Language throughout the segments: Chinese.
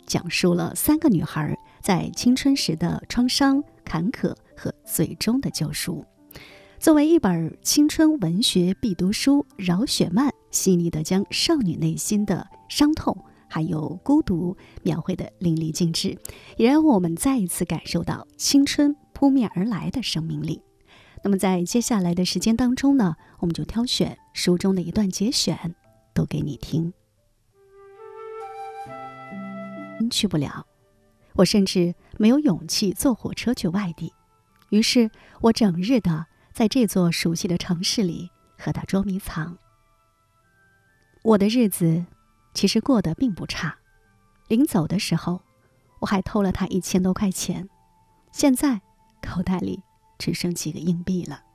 讲述了3个女孩在青春时的创伤、坎坷和最终的救赎。作为一本青春文学必读书，饶雪漫细腻地将少女内心的伤痛还有孤独描绘得淋漓尽致，也让我们再一次感受到青春扑面而来的生命力。那么在接下来的时间当中呢，我们就挑选书中的一段节选读给你听。去不了，我甚至没有勇气坐火车去外地，于是我整日的在这座熟悉的城市里和他捉迷藏。我的日子其实过得并不差，临走的时候我还偷了他1000多块钱，现在口袋里只剩几个硬币了。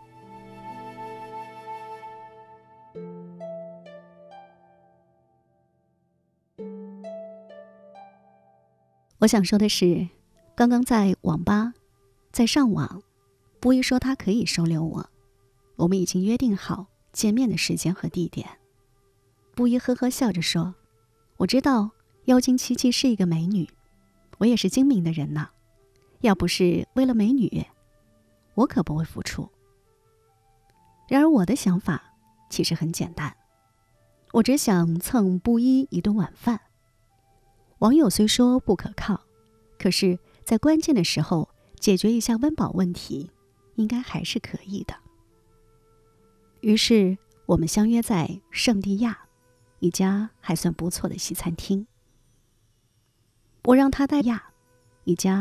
我想说的是，刚刚在网吧在上网，布衣说他可以收留我，我们已经约定好见面的时间和地点。布衣呵呵笑着说，我知道妖精七七是一个美女，我也是精明的人呢，要不是为了美女，我可不会付出。然而我的想法其实很简单，我只想蹭布衣一顿晚饭。网友虽说不可靠，可是在关键的时候解决一下温饱问题，应该还是可以的。于是我们相约在圣地亚一家还算不错的西餐厅，我让他带亚一家